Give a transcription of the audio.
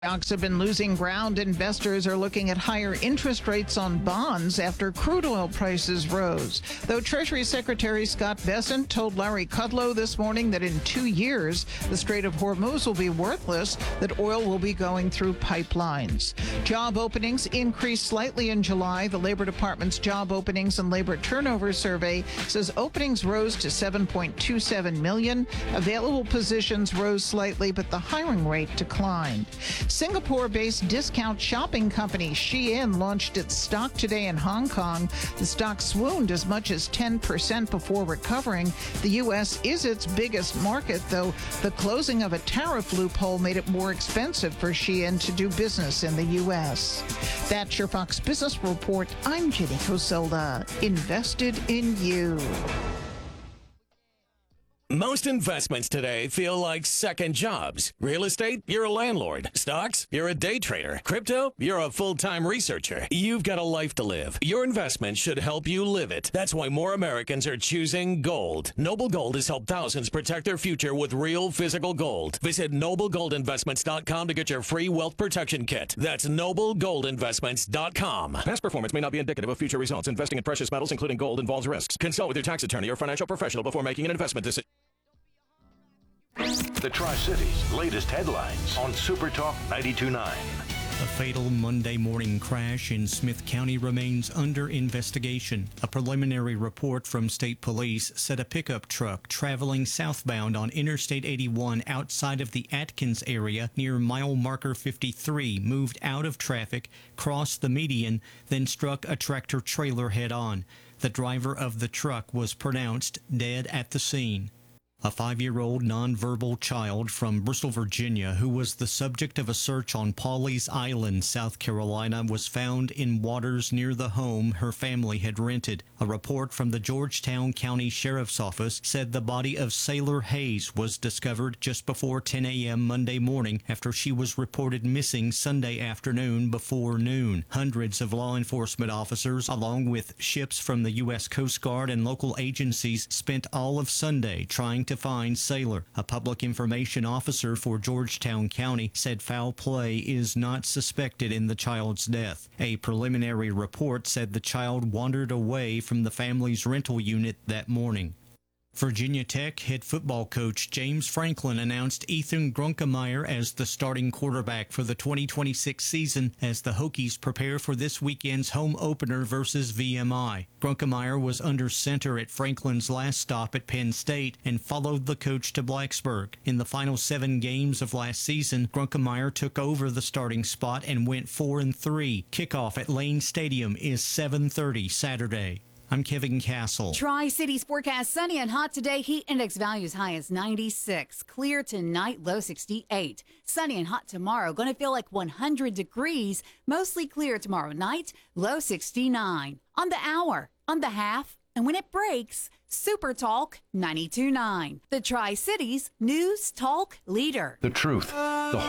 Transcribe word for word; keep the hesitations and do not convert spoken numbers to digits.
Stocks have been losing ground. Investors are looking at higher interest rates on bonds after crude oil prices rose. Though Treasury Secretary Scott Bessent told Larry Kudlow this morning that in two years, the Strait of Hormuz will be worthless, that oil will be going through pipelines. Job openings increased slightly in July. The Labor Department's Job Openings and Labor Turnover Survey says openings rose to seven point two seven million. Available positions rose slightly, but the hiring rate declined. Singapore-based discount shopping company Shein launched its stock today in Hong Kong. The stock swooned as much as ten percent before recovering. The U S is its biggest market, though the closing of a tariff loophole made it more expensive for Shein to do business in the U S. That's your Fox Business Report. I'm Jenny Coselda. Invested in you. Most investments today feel like second jobs. Real estate, you're a landlord. Stocks, you're a day trader. Crypto, you're a full-time researcher. You've got a life to live. Your investment should help you live it. That's why more Americans are choosing gold. Noble Gold has helped thousands protect their future with real physical gold. Visit noble gold investments dot com to get your free wealth protection kit. That's noble gold investments dot com. Past performance may not be indicative of future results. Investing in precious metals, including gold, involves risks. Consult with your tax attorney or financial professional before making an investment decision. The Tri-Cities' latest headlines on Super Talk ninety-two point nine. A fatal Monday morning crash in Smith County remains under investigation. A preliminary report from state police said a pickup truck traveling southbound on Interstate eighty-one outside of the Atkins area near mile marker fifty-three moved out of traffic, crossed the median, then struck a tractor trailer head-on. The driver of the truck was pronounced dead at the scene. A five-year-old nonverbal child from Bristol, Virginia, who was the subject of a search on Pawleys Island, South Carolina, was found in waters near the home her family had rented. A report from the Georgetown County Sheriff's Office said the body of Sailor Hayes was discovered just before ten a.m. Monday morning after she was reported missing Sunday afternoon before noon. Hundreds of law enforcement officers, along with ships from the U S Coast Guard and local agencies, spent all of Sunday trying to to find Sailor. A public information officer for Georgetown County said foul play is not suspected in the child's death. A preliminary report said the child wandered away from the family's rental unit that morning. Virginia Tech head football coach James Franklin announced Ethan Grunkemeyer as the starting quarterback for the twenty twenty-six season as the Hokies prepare for this weekend's home opener versus V M I. Grunkemeyer was under center at Franklin's last stop at Penn State and followed the coach to Blacksburg. In the final seven games of last season, Grunkemeyer took over the starting spot and went four and three. Kickoff at Lane Stadium is seven thirty Saturday. I'm Kevin Castle. Tri-Cities forecast sunny and hot today. Heat index values high as ninety-six. Clear tonight, low sixty-eight. Sunny and hot tomorrow. Going to feel like one hundred degrees. Mostly clear tomorrow night, low sixty-nine. On the hour, on the half, and when it breaks, Super Talk ninety-two point nine. The Tri-Cities News Talk Leader. The truth, the